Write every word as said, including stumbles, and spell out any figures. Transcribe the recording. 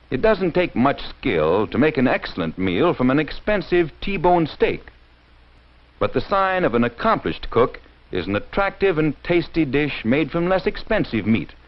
It doesn't take much skill to make an excellent meal from an expensive T-bone steak. But the sign of an accomplished cook is an attractive and tasty dish made from less expensive meat.